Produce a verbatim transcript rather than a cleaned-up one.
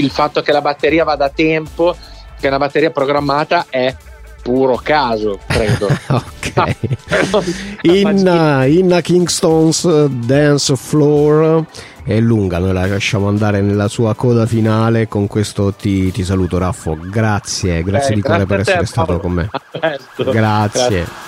il fatto che la batteria vada a tempo, che è una batteria programmata, è puro caso, credo. Ok. Inna, Inna Kingston's Dance Floor è lunga, noi la lasciamo andare nella sua coda finale. Con questo ti, ti saluto, Raffo, grazie, grazie eh, di cuore per essere te, stato con me. Grazie. Grazie.